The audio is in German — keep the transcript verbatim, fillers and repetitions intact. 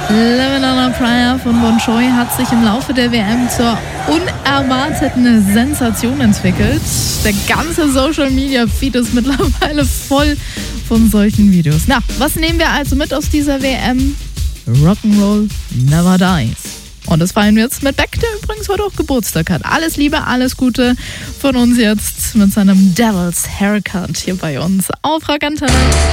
Living on a Prayer von Bon Jovi hat sich im Laufe der W M zur unerwarteten Sensation entwickelt. Der ganze Social Media Feed ist mittlerweile voll von solchen Videos. Na, was nehmen wir also mit aus dieser W M? Rock'n'Roll never dies. Und das feiern wir jetzt mit Beck, der übrigens heute auch Geburtstag hat. Alles Liebe, alles Gute von uns jetzt mit seinem Devil's Haircut hier bei uns auf Rock Antenne.